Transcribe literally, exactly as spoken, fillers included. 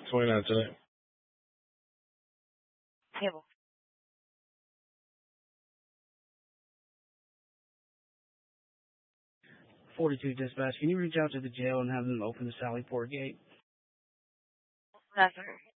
twenty-nine today. Table. forty-two dispatch. Can you reach out to the jail and have them open the Sally Port gate? Yes, sir.